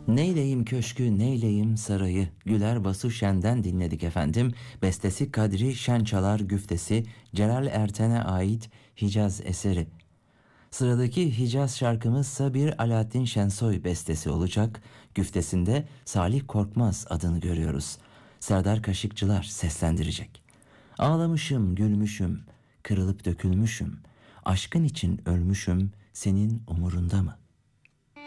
Neyleyim köşkü, neyleyim sarayı, Güler Basu Şen'den dinledik efendim. Bestesi Kadri Şençalar güftesi, Celal Erten'e ait Hicaz eseri. Sıradaki Hicaz şarkımızsa bir Alaaddin Şensoy bestesi olacak. Güftesinde Salih Korkmaz adını görüyoruz. Serdar Kaşıkçılar seslendirecek. Ağlamışım, gülmüşüm, kırılıp dökülmüşüm. Aşkın için ölmüşüm, senin umurunda mı?